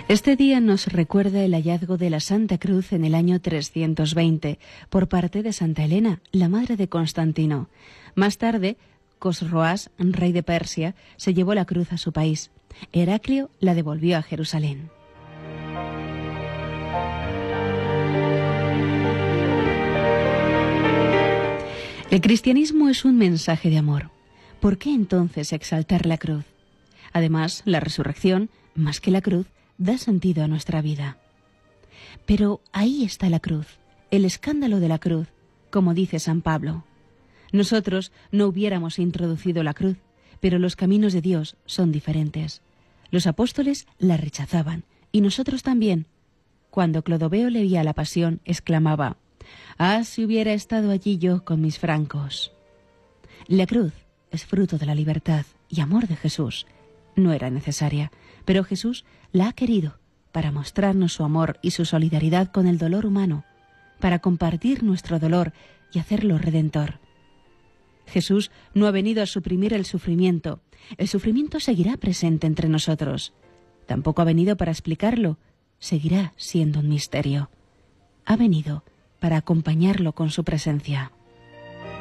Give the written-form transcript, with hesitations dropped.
Este día nos recuerda el hallazgo de la Santa Cruz en el año 320 por parte de Santa Elena, la madre de Constantino. Más tarde, Cosroás, rey de Persia, se llevó la cruz a su país. Heraclio la devolvió a Jerusalén. El cristianismo es un mensaje de amor. ¿Por qué entonces exaltar la cruz? Además, la resurrección, más que la cruz, da sentido a nuestra vida. Pero ahí está la cruz, el escándalo de la cruz, como dice San Pablo. Nosotros no hubiéramos introducido la cruz, pero los caminos de Dios son diferentes. Los apóstoles la rechazaban, y nosotros también. Cuando Clodoveo leía la Pasión, exclamaba: «Ah, si hubiera estado allí yo con mis francos». La cruz es fruto de la libertad y amor de Jesús. No era necesaria, pero Jesús la ha querido para mostrarnos su amor y su solidaridad con el dolor humano, para compartir nuestro dolor y hacerlo redentor. Jesús no ha venido a suprimir el sufrimiento. El sufrimiento seguirá presente entre nosotros. Tampoco ha venido para explicarlo. Seguirá siendo un misterio. Ha venido para acompañarlo con su presencia.